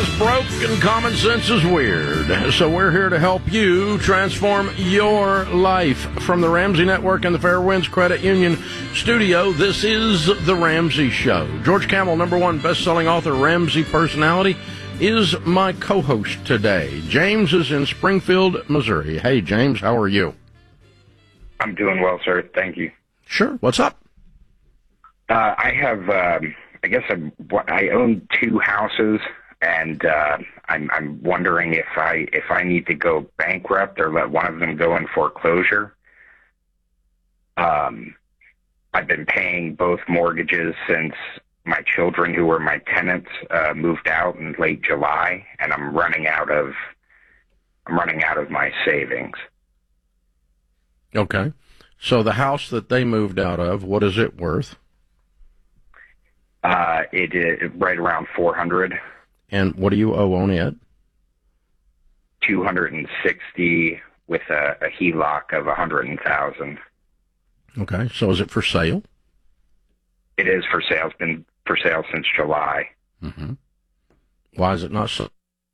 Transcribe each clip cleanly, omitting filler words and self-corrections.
is broke and common sense is weird. So we're here to help you transform your life. From the Ramsey Network and the Fairwinds Credit Union studio, this is The Ramsey Show. George Kamel, #1 best-selling author, Ramsey personality, is my co-host today. James is in Springfield, Missouri. Hey, James, how are you? I'm doing well, sir. Thank you. Sure. What's up? I have, I own 2 houses, and I'm wondering if I need to go bankrupt or let one of them go in foreclosure. I've been paying both mortgages since my children, who were my tenants, moved out in late July, and I'm running out of my savings. Okay. So the house that they moved out of, what is it worth? It is right around $400. And what do you owe on it? $260 with a HELOC of $100,000. Okay. So is it for sale? It is for sale. It's been for sale since July. Mm-hmm. Why is it not so?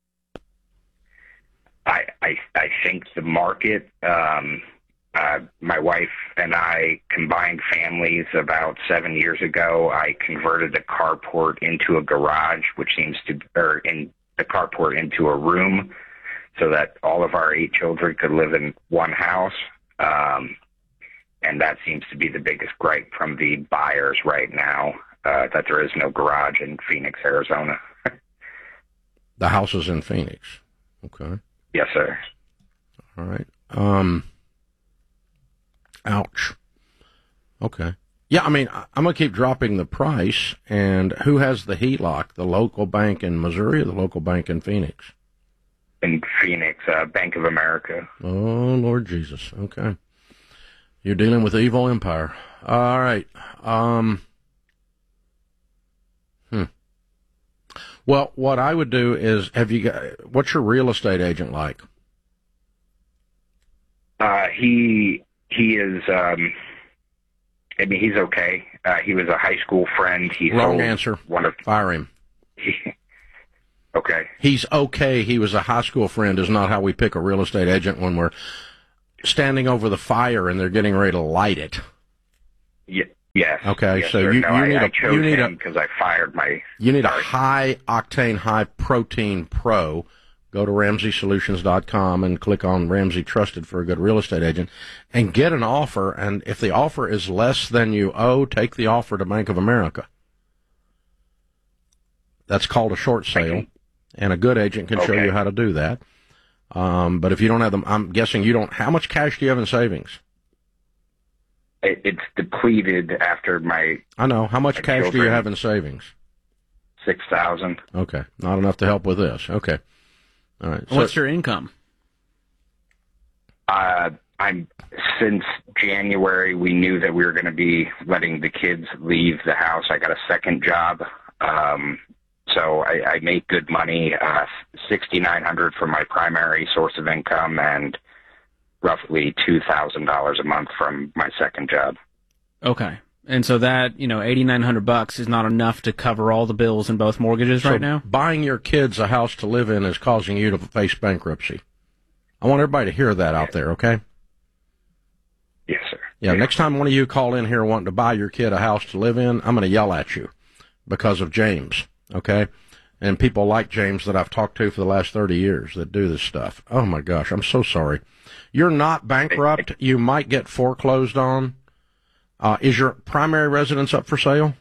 I think the market. My wife and I combined families about 7 years ago. I converted the carport into a garage, in the carport into a room, so that all of our 8 children could live in one house. And that seems to be the biggest gripe from the buyers right now, that there is no garage in Phoenix, Arizona. The house is in Phoenix. Okay. Yes, sir. All right. Ouch. Okay. Yeah, I mean, I'm going to keep dropping the price. And who has the HELOC? The local bank in Missouri or the local bank in Phoenix? In Phoenix, Bank of America. Oh, Lord Jesus. Okay. You're dealing with the evil empire. All right. Well, what I would do is, what's your real estate agent like? He is, he's okay. He was a high school friend. Wrong answer. Fire him. Okay. He's okay. He was a high school friend is not how we pick a real estate agent when we're standing over the fire and they're getting ready to light it. Yes. Okay. Yes, so sir. I chose him because I fired my. You need a high octane, high protein pro. Go to RamseySolutions.com and click on Ramsey Trusted for a good real estate agent and get an offer. And if the offer is less than you owe, take the offer to Bank of America. That's called a short sale, and a good agent can show you how to do that. But if you don't have them, I'm guessing you don't. How much cash do you have in savings? It's depleted after my. I know. How much cash do you have in savings? $6,000. Okay, not enough to help with this. Okay. All right. So, what's your income? Since January, we knew that we were going to be letting the kids leave the house. I got a second job, so I make good money. $6,900 for my primary source of income, and roughly $2,000 a month from my second job. Okay. And so that, $8,900 is not enough to cover all the bills in both mortgages right now? Buying your kids a house to live in is causing you to face bankruptcy. I want everybody to hear that out there, okay? Yes, sir. Yeah, next time one of you call in here wanting to buy your kid a house to live in, I'm going to yell at you because of James, okay? And people like James that I've talked to for the last 30 years that do this stuff. Oh, my gosh, I'm so sorry. You're not bankrupt. You might get foreclosed on. Is your primary residence up for sale?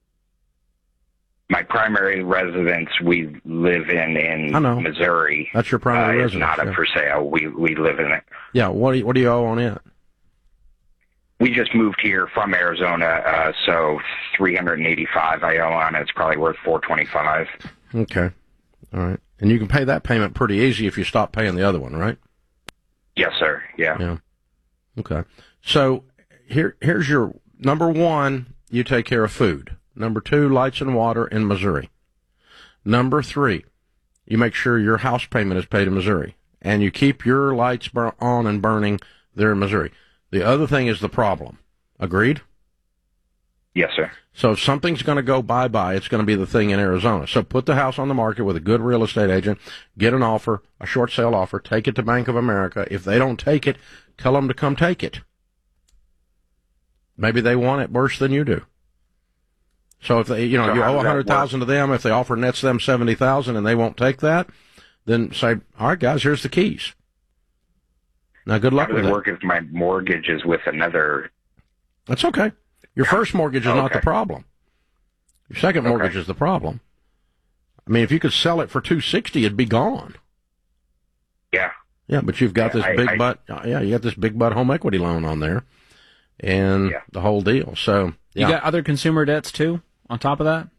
My primary residence we live in Missouri. That's your primary residence. It's not up for sale. We live in it. Yeah. What do you owe on it? We just moved here from Arizona, so $385 I owe on it. It's probably worth $425. Okay. All right. And you can pay that payment pretty easy if you stop paying the other one, right? Yes, sir. Yeah. Yeah. Okay. So here's your number one, you take care of food. Number two, lights and water in Missouri. Number three, you make sure your house payment is paid in Missouri. And you keep your lights on and burning there in Missouri. The other thing is the problem. Agreed? Yes, sir. So if something's going to go bye-bye, it's going to be the thing in Arizona. So put the house on the market with a good real estate agent, get an offer, a short sale offer, take it to Bank of America. If they don't take it, tell them to come take it. Maybe they want it worse than you do. So if they, you owe $100,000 to them, if they offer nets them $70,000 and they won't take that, then say, all right, guys, here's the keys. Now, good luck with it. How does it work if my mortgage is with another? That's okay. Your first mortgage is not the problem. Your second mortgage is the problem. I mean, if you could sell it for $260,000, it'd be gone. Yeah. Yeah, but you've got this big butt. Yeah, you got this big butt home equity loan on there, and the whole deal. So you got other consumer debts too on top of that.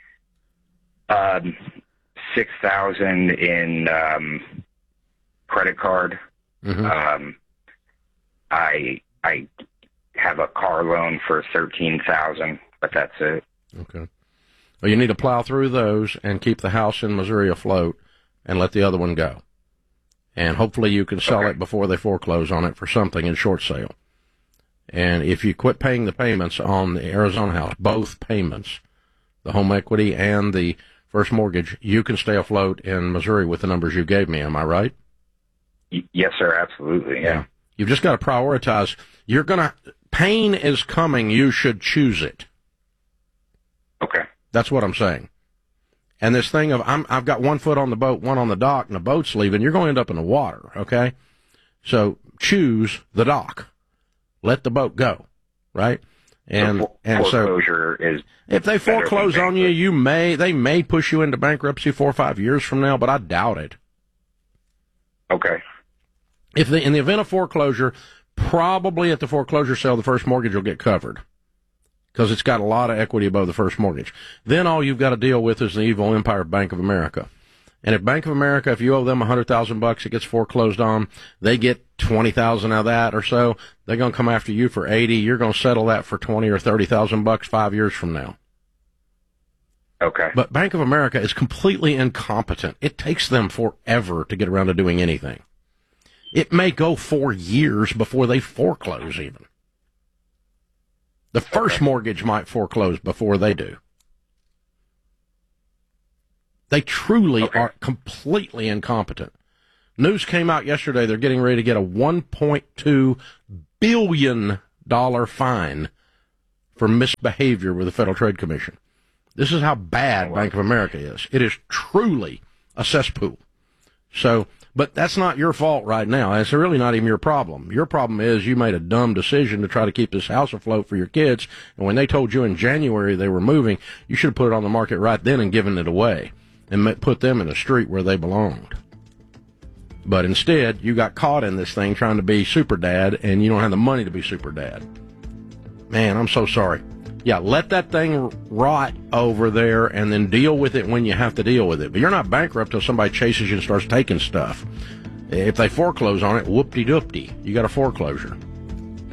$6,000 in credit card. Mm-hmm. I have a car loan for $13,000, but that's it. Okay. Well, you need to plow through those and keep the house in Missouri afloat, and let the other one go. And hopefully you can sell it before they foreclose on it for something in short sale. And if you quit paying the payments on the Arizona house, both payments, the home equity and the first mortgage, you can stay afloat in Missouri with the numbers you gave me. Am I right? Yes, sir. Absolutely. Yeah. You've just got to prioritize. Pain is coming. You should choose it. Okay. That's what I'm saying. And this thing of I've got 1 foot on the boat, one on the dock, and the boat's leaving, you're going to end up in the water, okay? So choose the dock. Let the boat go, right? And foreclosure is if they foreclose on you, they may push you into bankruptcy 4 or 5 years from now, but I doubt it. Okay. In the event of foreclosure, probably at the foreclosure sale, the first mortgage will get covered because it's got a lot of equity above the first mortgage. Then all you've got to deal with is the evil empire of Bank of America. And if Bank of America, if you owe them $100,000, it gets foreclosed on, they get $20,000 out of that or so, they're going to come after you for $80,000. You're going to settle that for $20,000 or $30,000 5 years from now. Okay. But Bank of America is completely incompetent. It takes them forever to get around to doing anything. It may go 4 years before they foreclose even. The first mortgage might foreclose before they do. They truly are completely incompetent. News came out yesterday they're getting ready to get a $1.2 billion fine for misbehavior with the Federal Trade Commission. This is how bad Bank of America is. It is truly a cesspool. So, but that's not your fault right now. It's really not even your problem. Your problem is you made a dumb decision to try to keep this house afloat for your kids, and when they told you in January they were moving, you should have put it on the market right then and given it away and put them in a street where they belonged. But instead, you got caught in this thing trying to be super dad, and you don't have the money to be super dad. Man, I'm so sorry. Yeah, let that thing rot over there and then deal with it when you have to deal with it. But you're not bankrupt till somebody chases you and starts taking stuff. If they foreclose on it, whoop-de-doop-de. You got a foreclosure.